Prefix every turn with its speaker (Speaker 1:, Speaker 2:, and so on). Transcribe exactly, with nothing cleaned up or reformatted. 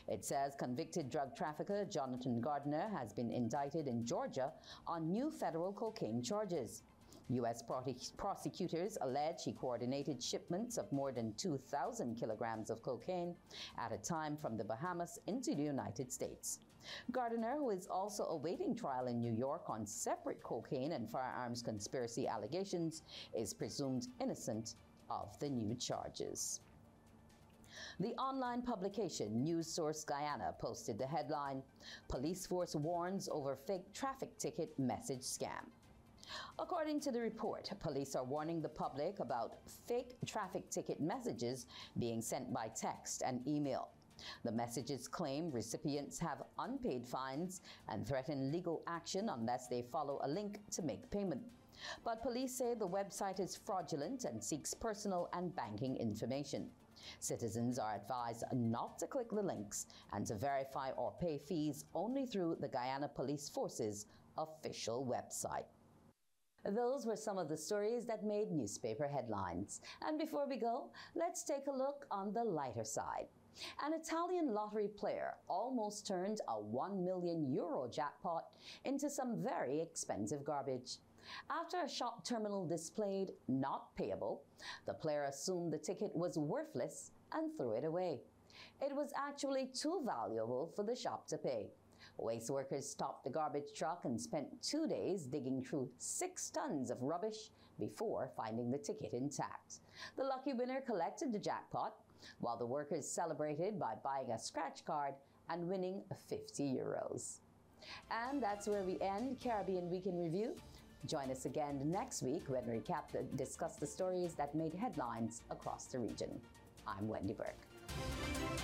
Speaker 1: It says convicted drug trafficker Jonathan Gardner has been indicted in Georgia on new federal cocaine charges. U S prosecutors allege he coordinated shipments of more than two thousand kilograms of cocaine at a time from the Bahamas into the United States. Gardner, who is also awaiting trial in New York on separate cocaine and firearms conspiracy allegations, is presumed innocent of the new charges. The online publication News Source Guyana posted the headline, "Police Force Warns Over Fake Traffic Ticket Message Scam." According to the report, police are warning the public about fake traffic ticket messages being sent by text and email. The messages claim recipients have unpaid fines and threaten legal action unless they follow a link to make payment. But police say the website is fraudulent and seeks personal and banking information. Citizens are advised not to click the links and to verify or pay fees only through the Guyana Police Force's official website. Those were some of the stories that made newspaper headlines. And before we go, let's take a look on the lighter side. An Italian lottery player almost turned a one million euro jackpot into some very expensive garbage. After a shop terminal displayed not payable, the player assumed the ticket was worthless and threw it away. It was actually too valuable for the shop to pay. Waste workers stopped the garbage truck and spent two days digging through six tons of rubbish before finding the ticket intact. The lucky winner collected the jackpot, while the workers celebrated by buying a scratch card and winning fifty euros. And that's where we end Caribbean Week in Review. Join us again next week when we recap the, discuss the stories that made headlines across the region. I'm Wendy Burke.